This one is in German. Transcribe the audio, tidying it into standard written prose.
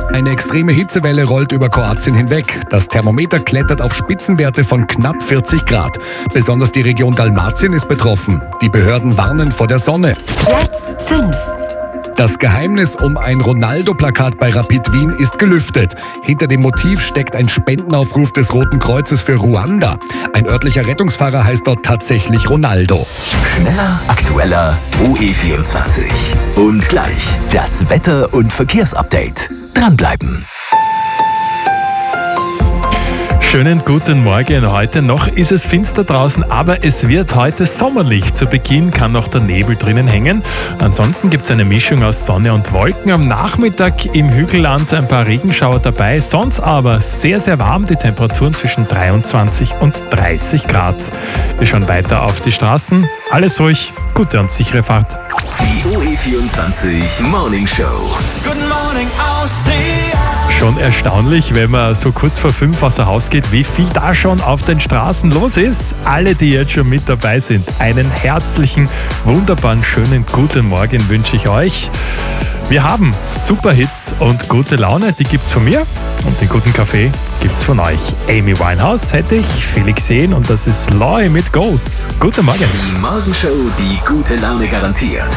Eine extreme Hitzewelle rollt über Kroatien hinweg. Das Thermometer klettert auf Spitzenwerte von knapp 40 Grad. Besonders die Region Dalmatien ist betroffen. Die Behörden warnen vor der Sonne. Platz 5. Das Geheimnis um ein Ronaldo-Plakat bei Rapid Wien ist gelüftet. Hinter dem Motiv steckt ein Spendenaufruf des Roten Kreuzes für Ruanda. Ein örtlicher Rettungsfahrer heißt dort tatsächlich Ronaldo. Schneller, aktueller, OE24. Und gleich das Wetter- und Verkehrsupdate. Dranbleiben. Schönen guten Morgen. Heute noch ist es finster draußen, aber es wird heute sommerlich. Zu Beginn kann noch der Nebel drinnen hängen. Ansonsten gibt es eine Mischung aus Sonne und Wolken. Am Nachmittag im Hügelland ein paar Regenschauer dabei. Sonst aber sehr, sehr warm. Die Temperaturen zwischen 23 und 30 Grad. Wir schauen weiter auf die Straßen. Alles ruhig, gute und sichere Fahrt. Die OE24 Morning Show. Good morning, Austria. Schon erstaunlich, wenn man so kurz vor 5 außer Haus geht, wie viel da schon auf den Straßen los ist. Alle, die jetzt schon mit dabei sind, einen herzlichen, wunderbaren, schönen guten Morgen wünsche ich euch. Wir haben super Hits und gute Laune, die gibt's von mir und den guten Kaffee gibt's von euch. Amy Winehouse hätte ich, Felix Jähn und das ist Loy mit Goats. Guten Morgen. Die Morgenshow, die gute Laune garantiert.